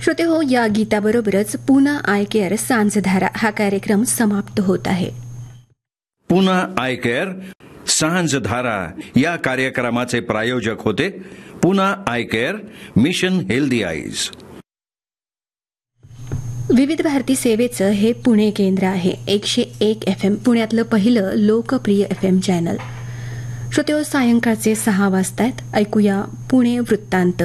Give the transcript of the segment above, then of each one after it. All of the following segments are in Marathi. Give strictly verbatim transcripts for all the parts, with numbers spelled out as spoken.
श्रोते हो, या गीताबरोबरच पुन्हा आय केअर सांजधारा हा कार्यक्रम समाप्त होत आहे. पुन्हा आय केअर सांजधारा या कार्यक्रमाचे प्रायोजक होते पुन्हा I care, mission healthy eyes. विविध भारती सेवेचं हे पुणे केंद्र आहे. एकशे एक एफ एम पुण्यातलं पहिलं लोकप्रिय एफ एम चॅनल. श्रोते, सायंकाळचे सहा वाजतायत. ऐकूया पुणे वृत्तांत.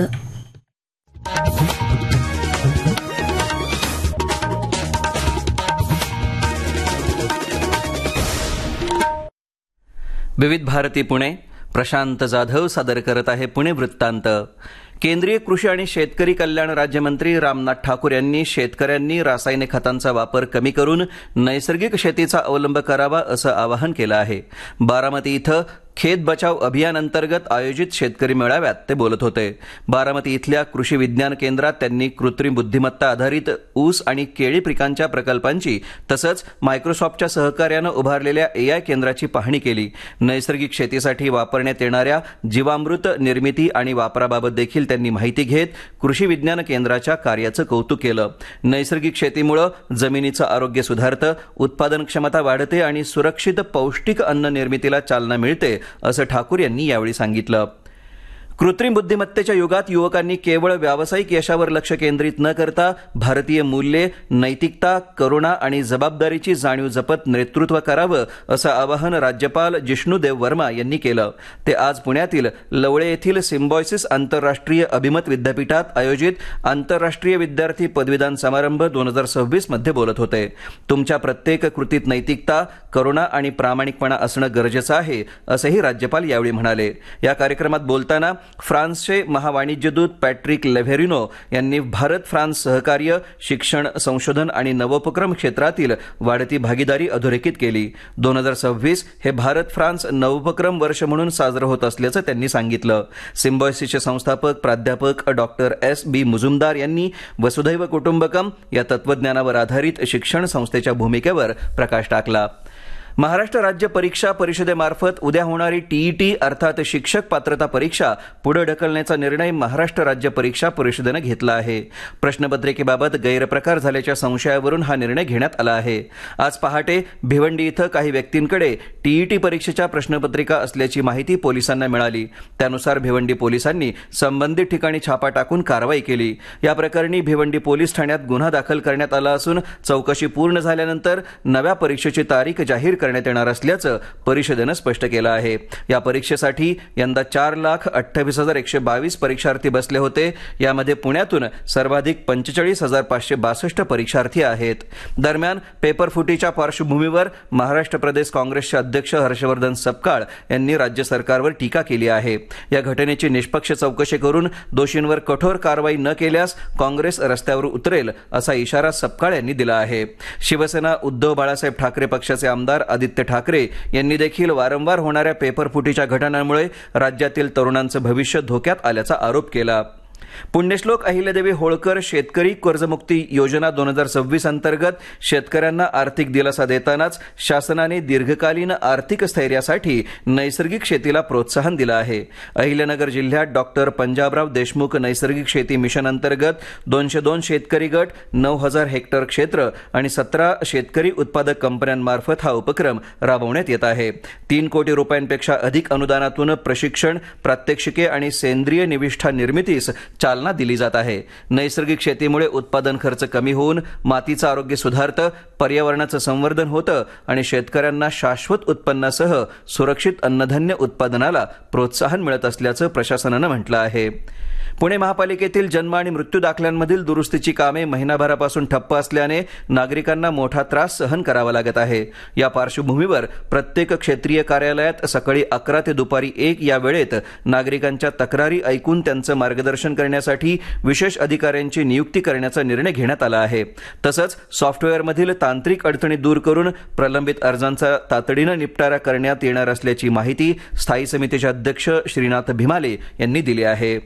विविध भारती पुणे. प्रशांत जाधव सादर करत आहे पुणे वृत्तांत. केंद्रीय कृषी आणि शेतकरी कल्याण राज्यमंत्री रामनाथ ठाकूर यांनी शेतकऱ्यांनी रासायनिक खतांचा वापर कमी करून नैसर्गिक शेतीचा अवलंब करावा असं आवाहन केलं आहे. बारामती इथं खेत बचाव अभियान अंतर्गत आयोजित शेतकरी मेळाव्यात ते बोलत होते. बारामती इथल्या कृषी विज्ञान केंद्रात त्यांनी कृत्रिम बुद्धिमत्ता आधारित ऊस आणि केळी पिकांच्या प्रकल्पांची तसंच मायक्रोसॉफ्टच्या सहकार्यानं उभारलेल्या एआय केंद्राची पाहणी केली. नैसर्गिक शेतीसाठी वापरण्यात येणाऱ्या जीवामृत निर्मिती आणि वापराबाबत देखील त्यांनी माहिती घेत कृषी विज्ञान केंद्राच्या कार्याचं कौतुक केलं. नैसर्गिक शेतीमुळे जमिनीचं आरोग्य सुधारतं, उत्पादन क्षमता वाढते आणि सुरक्षित पौष्टिक अन्न निर्मितीला चालना मिळते असं ठाकूर यांनी यावेळी सांगितलं. कृत्रिम बुद्धिमत्तेच्या युगात युवकांनी केवळ व्यावसायिक यशावर लक्ष केंद्रित न करता भारतीय मूल्ये, नैतिकता, करुणा आणि जबाबदारीची जाणीव जपत नेतृत्व करावं असं आवाहन राज्यपाल जिष्णुदेव वर्मा यांनी केलं. ते आज पुण्यातील लवळे येथील सिम्बायोसिस आंतरराष्ट्रीय अभिमत विद्यापीठात आयोजित आंतरराष्ट्रीय विद्यार्थी पदवीदान समारंभ दोन हजार सव्वीस मध्ये बोलत होते. तुमच्या प्रत्येक कृतीत नैतिकता, करुणा आणि प्रामाणिकपणा असणं गरजेचं आहे असंही राज्यपाल यावेळी म्हणाले. या कार्यक्रमात बोलताना फ्रान्सचे महावाणिज्यदूत पॅट्रिक लेव्हेरिनो यांनी भारत फ्रान्स सहकार्य, शिक्षण, संशोधन आणि नवोपक्रम क्षेत्रातील वाढती भागीदारी अधोरेखित केली. दोन हजार सव्वीस हे भारत फ्रान्स नवोपक्रम वर्ष म्हणून साजरं होत असल्याचं त्यांनी सांगितलं. सिम्बायोसिसचे संस्थापक प्राध्यापक डॉक्टर एस बी मुजुमदार यांनी वसुधैव कुटुंबकम या तत्वज्ञानावर आधारित शिक्षण संस्थेच्या भूमिकेवर प्रकाश टाकला. महाराष्ट्र राज्य परीक्षा परिषदेमार्फत उद्या होणारी टीईटी अर्थात शिक्षक पात्रता परीक्षा पुढे ढकलण्याचा निर्णय महाराष्ट्र राज्य परीक्षा परिषदेनं घेतला आहे. प्रश्नपत्रिकेबाबत गैरप्रकार झाल्याच्या संशयावरून हा निर्णय घेण्यात आला आहे. आज पहाटे भिवंडी इथं काही व्यक्तींकडे टीईटी परीक्षेच्या प्रश्नपत्रिका असल्याची माहिती पोलिसांना मिळाली. त्यानुसार भिवंडी पोलिसांनी संबंधित ठिकाणी छापा टाकून कारवाई केली. या प्रकरणी भिवंडी पोलीस ठाण्यात गुन्हा दाखल करण्यात आला असून चौकशी पूर्ण झाल्यानंतर नव्या परीक्षेची तारीख जाहीर करण्यात येणार असल्याचं परिषदेनं स्पष्ट केलं आहे. या परीक्षेसाठी यंदा चार लाख अठ्ठावीस हजार एकशे बावीस परीक्षार्थी बसले होते. यामध्ये पुण्यातून सर्वाधिक पंचेचाळीस हजार पाचशे बासष्ट परीक्षार्थी आहेत. दरम्यान पेपर फुटीच्या पार्श्वभूमीवर महाराष्ट्र प्रदेश काँग्रेसचे अध्यक्ष हर्षवर्धन सपकाळ यांनी राज्य सरकारवर टीका केली आहे. या घटनेची निष्पक्ष चौकशी करून दोषींवर कठोर कारवाई न केल्यास काँग्रेस रस्त्यावर उतरेल असा इशारा सपकाळ यांनी दिला आहे. शिवसेना उद्धव बाळासाहेब ठाकरे पक्षाचे आमदार आदित्य ठाकरे यांनी देखील वारंवार होणाऱ्या पेपरफुटीच्या घटनांमुळे राज्यातील तरुणांचं भविष्य धोक्यात आल्याचा आरोप केला. पुण्यश्लोक अहिल्यादेवी होळकर शेतकरी कर्जमुक्ती योजना दोन हजार सव्वीस अंतर्गत शेतकऱ्यांना आर्थिक दिलासा देतानाच शासनाने दीर्घकालीन आर्थिक स्थैर्यासाठी नैसर्गिक शेतीला प्रोत्साहन दिलं आहे. अहिल्यानगर जिल्ह्यात डॉक्टर पंजाबराव देशमुख नैसर्गिक शेती मिशन अंतर्गत दोनशे दोन शेतकरी गट, नऊ हजार हेक्टर क्षेत्र आणि सतरा शेतकरी उत्पादक कंपन्यांमार्फत हा उपक्रम राबवण्यात येत आहे. तीन कोटी रुपयांपेक्षा अधिक अनुदानातून प्रशिक्षण, प्रात्यक्षिके आणि सेंद्रिय निविष्ठा निर्मितीस चालना दिली जात आहे. नैसर्गिक शेतीमुळे उत्पादन खर्च कमी होऊन मातीचं आरोग्य सुधारतं, पर्यावरणाचं संवर्धन होतं आणि शेतकऱ्यांना शाश्वत उत्पन्नासह सुरक्षित अन्नधान्य उत्पादनाला प्रोत्साहन मिळत असल्याचं प्रशासनानं म्हटलं आहे. पुणे महापालिकेतील जन्म आणि मृत्यू दाखल्यांमधील दुरुस्तीची कामे महिनाभरापासून ठप्प असल्याने नागरिकांना मोठा त्रास सहन करावा लागत आहे. या पार्श्वभूमीवर प्रत्येक क्षेत्रीय कार्यालयात सकाळी अकरा ते दुपारी एक या वेळेत नागरिकांच्या तक्रारी ऐकून त्यांचं मार्गदर्शन करण्यासाठी विशेष अधिकाऱ्यांची नियुक्ती करण्याचा निर्णय घेण्यात आला आहे. तसंच सॉफ्टवेअरमधील तांत्रिक अडचणी दूर करून प्रलंबित अर्जांचा तातडीनं निपटारा करण्यात येणार असल्याची माहिती स्थायी समितीचे अध्यक्ष श्रीनाथ भिमाले यांनी दिली आहे.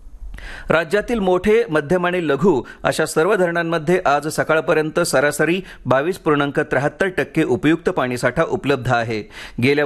राज्यातील मोठे, मध्यम आणि लघु अशा सर्व धरणांमध्ये आज सकाळपर्यंत सरासरी बावीस पूर्णांक त्र्याहत्तर टक्के उपयुक्त पाणीसाठा उपलब्ध आहे. गेल्या